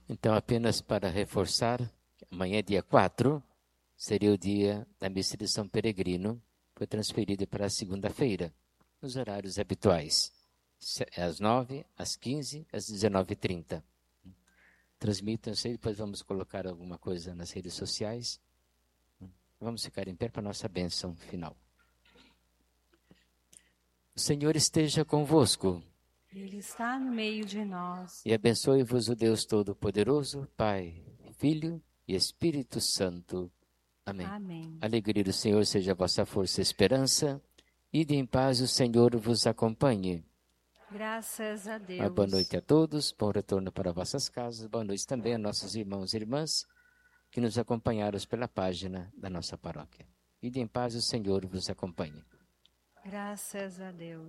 Então, apenas para reforçar, amanhã, dia 4, seria o dia da missa de São Peregrino, foi transferido para a segunda-feira, nos horários habituais, às 9, às 15, às 19h30. Transmitam-se, depois vamos colocar alguma coisa nas redes sociais. Vamos ficar em pé para a nossa bênção final. O Senhor esteja convosco. Ele está no meio de nós. E abençoe-vos o Deus Todo-Poderoso, Pai, Filho e Espírito Santo. Amém. Amém. A alegria do Senhor seja a vossa força e esperança. Ide em paz, o Senhor vos acompanhe. Graças a Deus. Uma boa noite a todos, bom retorno para vossas casas. Boa noite também a nossos irmãos e irmãs que nos acompanharam pela página da nossa paróquia. Ide em paz, o Senhor vos acompanhe. Graças a Deus.